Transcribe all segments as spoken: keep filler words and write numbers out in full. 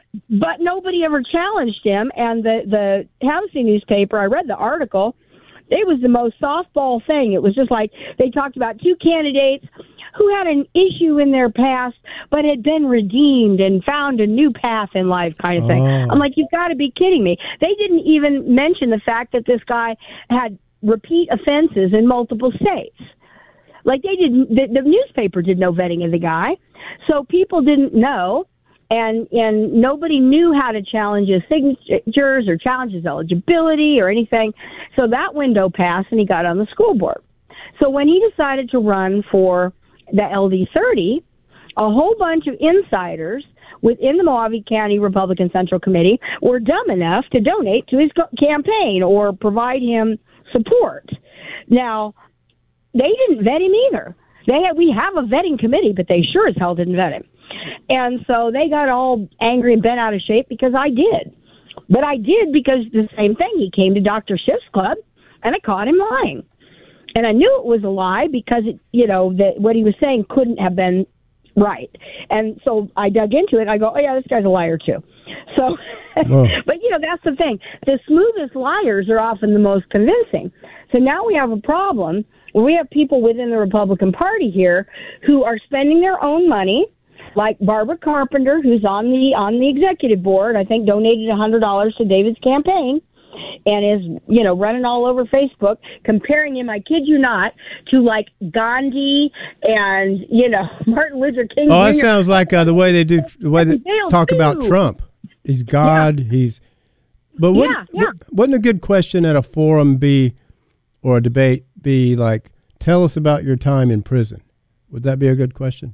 but nobody ever challenged him. And the, the Havasu newspaper, I read the article, it was the most softball thing. It was just like they talked about two candidates who had an issue in their past but had been redeemed and found a new path in life kind of thing. Oh. I'm like, you've got to be kidding me. They didn't even mention the fact that this guy had repeat offenses in multiple states. Like they didn't, the, the newspaper did no vetting of the guy. So people didn't know. And and nobody knew how to challenge his signatures or challenge his eligibility or anything. So that window passed, and he got on the school board. So when he decided to run for the L D thirty, a whole bunch of insiders within the Mojave County Republican Central Committee were dumb enough to donate to his campaign or provide him support. Now, they didn't vet him either. They had, we have a vetting committee, but they sure as hell didn't vet him. And so they got all angry and bent out of shape because I did. But I did because the same thing. He came to Doctor Schiff's club, and I caught him lying. And I knew it was a lie because, it, you know, that what he was saying couldn't have been right. And so I dug into it. And I go, oh, yeah, this guy's a liar, too. So, but, you know, that's the thing. The smoothest liars are often the most convincing. So now we have a problem where we have people within the Republican Party here who are spending their own money, like Barbara Carpenter, who's on the on the executive board, I think donated one hundred dollars to David's campaign, and is, you know, running all over Facebook, comparing him, I kid you not, to like Gandhi and, you know, Martin Luther King. Oh, that Junior sounds like uh, the way they do, the way they talk about Trump. He's God. Yeah. He's, but wouldn't, yeah, yeah. wouldn't a good question at a forum be, or a debate be like, tell us about your time in prison? Would that be a good question?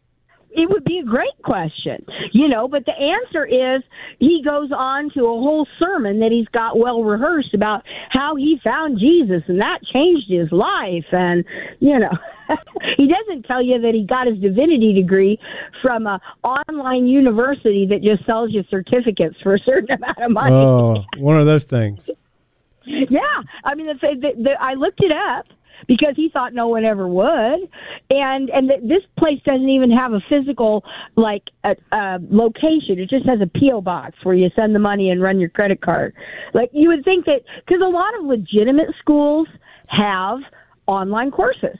It would be a great question, you know, but the answer is he goes on to a whole sermon that he's got well rehearsed about how he found Jesus and that changed his life. And, you know, he doesn't tell you that he got his divinity degree from a online university that just sells you certificates for a certain amount of money. Oh, one of those things. Yeah. I mean, the, the, the, I looked it up, because he thought no one ever would. And and th- this place doesn't even have a physical, like, a, a location. It just has a P O box where you send the money and run your credit card. Like, you would think that, because a lot of legitimate schools have online courses.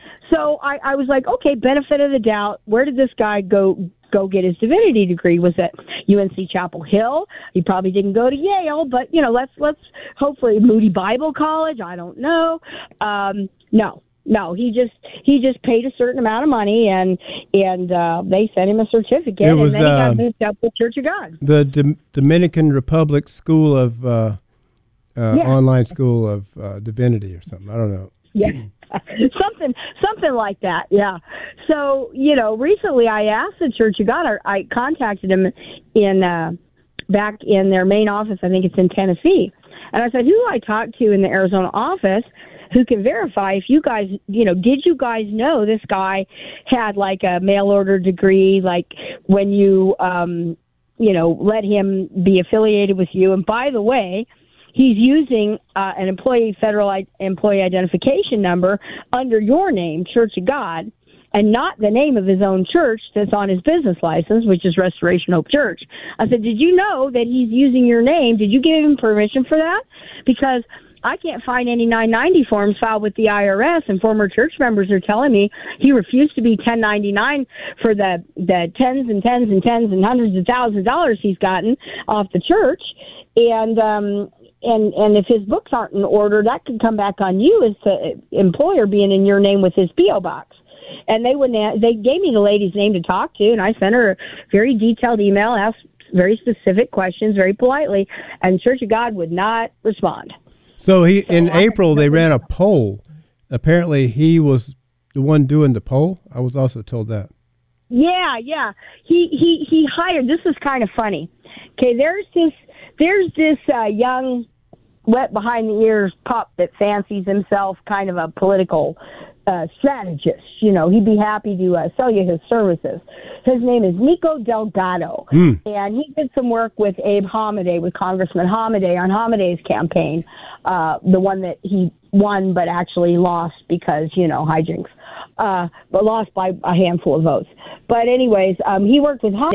So I, I was like, okay, benefit of the doubt. Where did this guy go go get his divinity degree? Was at U N C Chapel Hill. He probably didn't go to Yale, but, you know, let's let's hopefully Moody Bible College. I don't know. Um, no, no, he just he just paid a certain amount of money, and and uh, they sent him a certificate, was, and then he got uh, moved up with Church of God. The D- Dominican Republic School of uh, uh, Yeah. Online School of uh, Divinity or something. I don't know. Yeah. something something like that, yeah. So, you know, recently I asked the Church of God, I, I contacted him in uh, back in their main office, I think it's in Tennessee, and I said, who do I talk to in the Arizona office who can verify if you guys, you know, did you guys know this guy had like a mail order degree, like when you, um, you know, let him be affiliated with you, and by the way, he's using uh, an employee federal I- employee identification number under your name, Church of God, and not the name of his own church that's on his business license, which is Restoration Hope Church. I said, did you know that he's using your name? Did you give him permission for that? Because I can't find any nine ninety forms filed with the I R S, and former church members are telling me he refused to be ten ninety-nine for the, the tens and tens and tens and hundreds of thousands of dollars he's gotten off the church. And, um, And and if his books aren't in order, that could come back on you as the employer being in your name with his P O box. And they wouldn't. They gave me the lady's name to talk to, and I sent her a very detailed email, asked very specific questions, very politely, and Church of God would not respond. So he So in I April they ran a poll. Apparently he was the one doing the poll. I was also told that. Yeah, yeah. He he he hired. This is kind of funny. Okay, there's this. There's this uh, young, wet behind the ears pup that fancies himself kind of a political uh, strategist. You know, he'd be happy to uh, sell you his services. His name is Nico Delgado, Mm. and he did some work with Abe Hamadeh, with Congressman Hamadeh on Hamadeh's campaign, uh, the one that he won but actually lost because, you know, hijinks, uh, but lost by a handful of votes. But anyways, um, he worked with Hamadeh.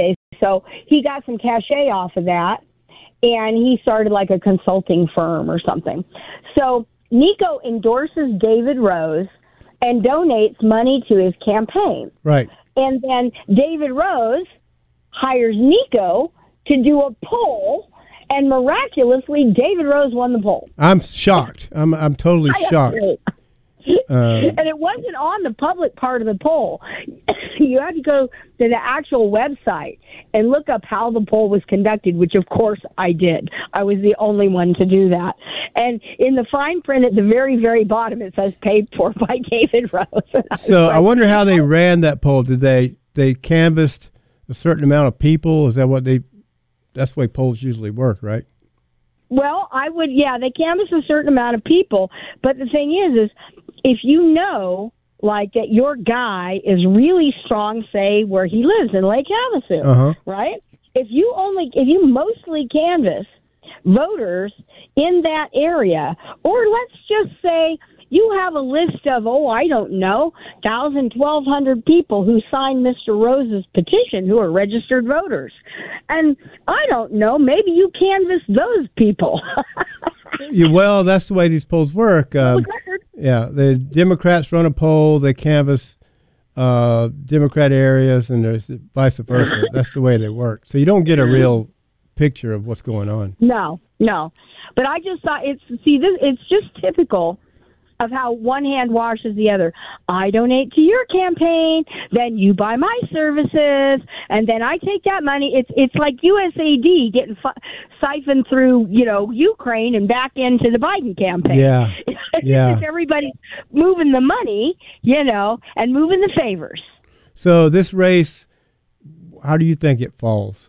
so he got some cachet off of that, and he started like a consulting firm or something. So Nico endorses David Rose and donates money to his campaign. Right. And then David Rose hires Nico to do a poll, and miraculously, David Rose won the poll. I'm shocked. I'm I'm totally shocked. Uh, and it wasn't on the public part of the poll. You had to go to the actual website and look up how the poll was conducted, which of course I did. I was the only one to do that. And in the fine print at the very, very bottom, it says paid for by David Rose. I so like, I wonder how they ran that poll. Did they they canvassed a certain amount of people? Is that what they? That's the way polls usually work, right? Well, I would, yeah, they canvass a certain amount of people. But the thing is, is if you know, like, that your guy is really strong, say, where he lives in Lake Havasu, uh-huh. right? If you only, if you mostly canvass voters in that area, or let's just say you have a list of, oh, I don't know, one thousand, twelve hundred people who signed Mister Rose's petition who are registered voters. And I don't know, maybe you canvass those people. Yeah, well, that's the way these polls work. Um, yeah, the Democrats run a poll, they canvass uh, Democrat areas, and there's vice versa. That's the way they work. So you don't get a real picture of what's going on. No, no. But I just thought it's, see, this, it's just typical of how one hand washes the other. I donate to your campaign, then you buy my services, and then I take that money. It's it's like U S A D getting fu- siphoned through, you know, Ukraine and back into the Biden campaign. Yeah, yeah. It's everybody moving the money, you know, and moving the favors. So this race, how do you think it falls?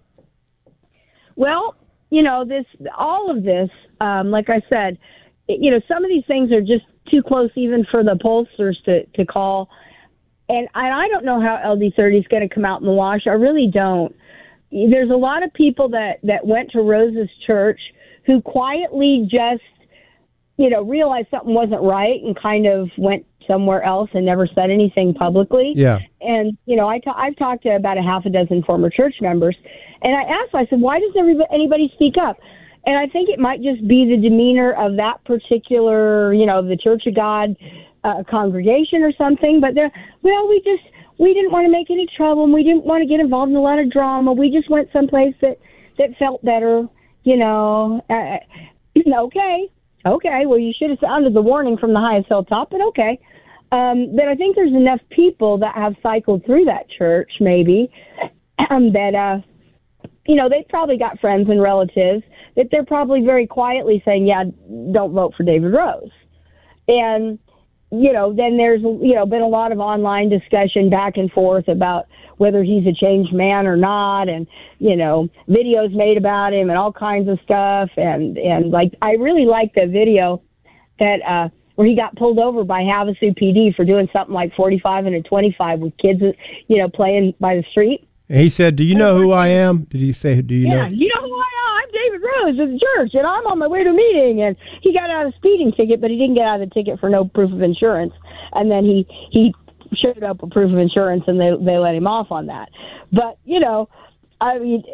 Well, you know, this all of this, um, like I said, you know, some of these things are just too close even for the pollsters to, to call. And I, I don't know how L D thirty is going to come out in the wash. I really don't. There's a lot of people that, that went to Rose's church who quietly just, you know, realized something wasn't right and kind of went somewhere else and never said anything publicly. Yeah. And, you know, I ta- I've talked to about a half a dozen former church members, and I asked, I said, why does everybody, anybody speak up? And I think it might just be the demeanor of that particular, you know, the Church of God uh, congregation or something. But they're, well, we just, we didn't want to make any trouble, and we didn't want to get involved in a lot of drama. We just went someplace that, that felt better, you know. Uh, okay, okay. Well, you should have sounded the warning from the highest hilltop, but okay. Um, but I think there's enough people that have cycled through that church, maybe, um, that, uh, you know, they've probably got friends and relatives that they're probably very quietly saying, yeah, don't vote for David Rose. And, you know, then there's, you know, been a lot of online discussion back and forth about whether he's a changed man or not, and, you know, videos made about him and all kinds of stuff. And, and like, I really like the video that, uh, where he got pulled over by Havasu P D for doing something like forty-five and a twenty-five with kids, you know, playing by the street. And he said, do you know who I am? Did he say, do you yeah, know? Yeah, you know who I am? I'm David Rose at the church, and I'm on my way to a meeting. And he got out of a speeding ticket, but he didn't get out of the ticket for no proof of insurance. And then he, he showed up with proof of insurance, and they they let him off on that. But, you know, I mean,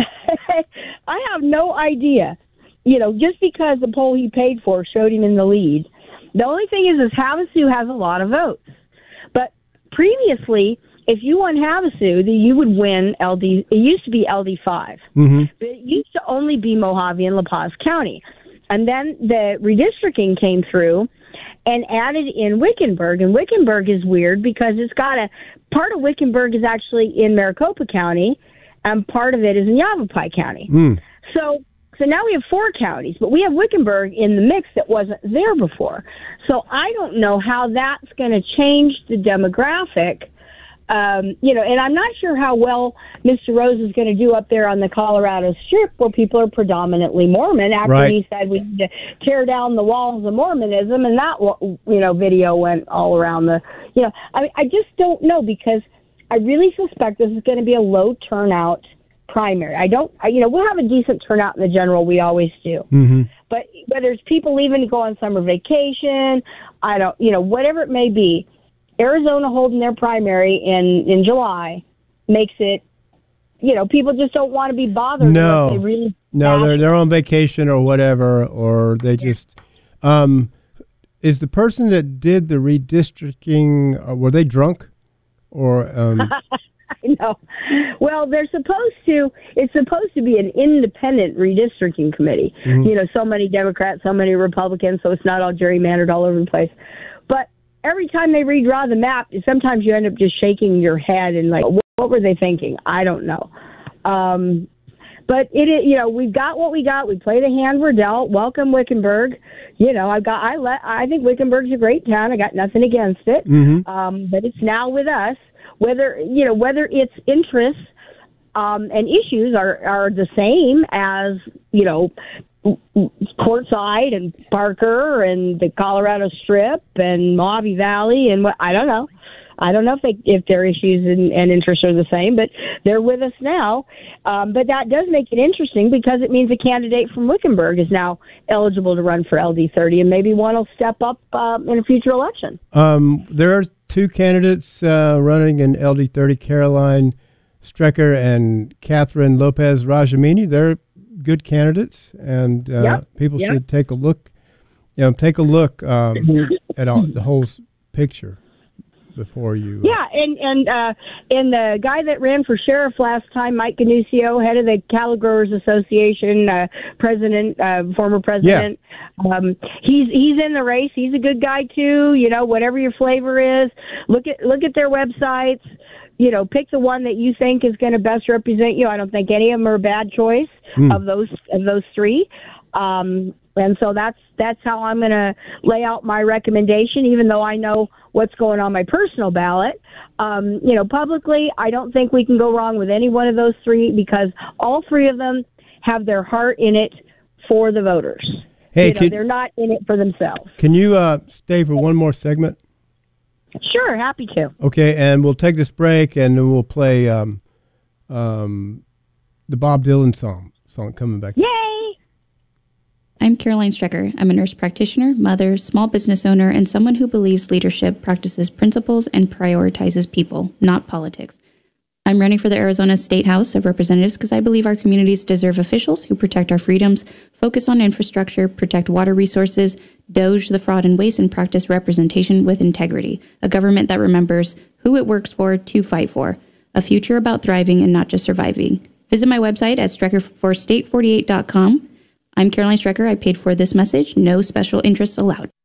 I have no idea. You know, just because the poll he paid for showed him in the lead. The only thing is, is Havasu has a lot of votes. But previously, if you won Havasu, then you would win L D. It used to be L D five, mm-hmm. but it used to only be Mojave and La Paz County. And then the redistricting came through and added in Wickenburg. And Wickenburg is weird because it's got a part of Wickenburg is actually in Maricopa County, and part of it is in Yavapai County. Mm. So. So now we have four counties, but we have Wickenburg in the mix that wasn't there before. So I don't know how that's going to change the demographic, um, you know, and I'm not sure how well Mister Rose is going to do up there on the Colorado Strip where people are predominantly Mormon after right. he said we need to tear down the walls of Mormonism, and that, you know, video went all around the, you know, I mean, I just don't know because I really suspect this is going to be a low turnout primary. I don't, I, you know, we'll have a decent turnout in the general. We always do. Mm-hmm. But whether it's people leaving to go on summer vacation, I don't, you know, whatever it may be, Arizona holding their primary in, in July makes it you know, people just don't want to be bothered. No, they really no, they're they're on vacation or whatever, or they just. Um, is the person that did the redistricting, uh, were they drunk, or? Um, I know. Well, they're supposed to. It's supposed to be an independent redistricting committee. Mm-hmm. You know, so many Democrats, so many Republicans, so it's not all gerrymandered all over the place. But every time they redraw the map, sometimes you end up just shaking your head and like, what were they thinking? I don't know. Um, but it is, you know, we've got what we got. We play the hand we're dealt. Welcome, Wickenburg. You know, I've got. I let. I think Wickenburg's a great town. I got nothing against it. Mm-hmm. Um, but it's now with us. Whether, you know, whether its interests um, and issues are, are the same as, you know, Quartzsite and Parker and the Colorado Strip and Mojave Valley and what, I don't know. I don't know if they, if their issues and, and interests are the same, but they're with us now. Um, but that does make it interesting because it means a candidate from Wickenburg is now eligible to run for L D thirty, and maybe one will step up uh, in a future election. Um, there are two candidates uh, running in L D thirty, Caroline Strecker and Catherine Lopez Rajamini. They're good candidates, and uh, yep. people yep. should take a look. You know, take a look um, at all, the whole picture before you. Uh, yeah, and and uh, and the guy that ran for sheriff last time, Mike Ganucio, head of the Cattle Growers Association, uh, president, uh, former president. Yeah. Um, he's he's in the race. He's a good guy too. You know, whatever your flavor is, look at look at their websites. You know, pick the one that you think is going to best represent you. I don't think any of them are a bad choice mm. of those of those three. Um, and so that's that's how I'm going to lay out my recommendation, even though I know what's going on my personal ballot. Um, you know, publicly, I don't think we can go wrong with any one of those three because all three of them have their heart in it for the voters. Hey, you know, can, they're not in it for themselves. Can you uh, stay for one more segment? Sure, happy to. Okay, and we'll take this break, and then we'll play um, um, the Bob Dylan song, song coming back. Yay! I'm Caroline Strecker. I'm a nurse practitioner, mother, small business owner, and someone who believes leadership practices principles and prioritizes people, not politics. I'm running for the Arizona State House of Representatives because I believe our communities deserve officials who protect our freedoms, focus on infrastructure, protect water resources, doge the fraud and waste, and practice representation with integrity. A government that remembers who it works for to fight for. A future about thriving and not just surviving. Visit my website at strecker for state forty-eight dot com. I'm Caroline Strecker. I paid for this message. No special interests allowed.